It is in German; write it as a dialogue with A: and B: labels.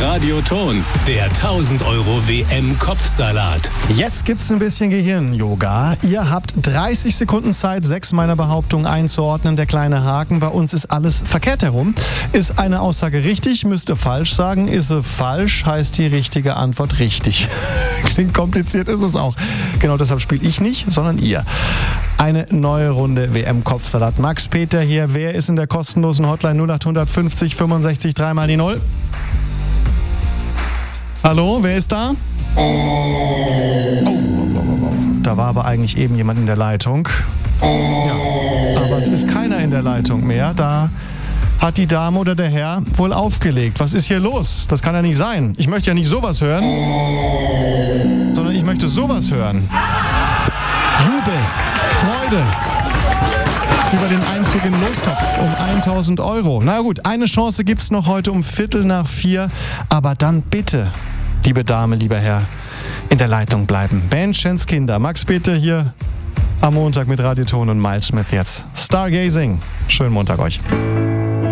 A: Radioton, der 1000 Euro WM-Kopfsalat.
B: Jetzt gibt's ein bisschen Gehirn-Yoga. Ihr habt 30 Sekunden Zeit, 6 meiner Behauptungen einzuordnen. Der kleine Haken, bei uns ist alles verkehrt herum. Ist eine Aussage richtig, müsst ihr falsch sagen. Ist sie falsch, heißt die richtige Antwort richtig. Klingt kompliziert, ist es auch. Genau deshalb spiele ich nicht, sondern ihr. Eine neue Runde WM-Kopfsalat. Max Peter hier. Wer ist in der kostenlosen Hotline 0850 65 3 mal die 0? Hallo, wer ist da? Da war aber eigentlich eben jemand in der Leitung. Ja, aber es ist keiner in der Leitung mehr. Da hat die Dame oder der Herr wohl aufgelegt. Was ist hier los? Das kann ja nicht sein. Ich möchte ja nicht sowas hören, sondern ich möchte sowas hören. Jubel, Freude über den Einzug in den Lostopf um 1000 Euro. Na gut, eine Chance gibt's noch heute um 3:45. Aber dann bitte, liebe Dame, lieber Herr, in der Leitung bleiben. Menschenskinder, Max Peter hier am Montag mit Radioton und Miles Smith jetzt. Stargazing. Schönen Montag euch.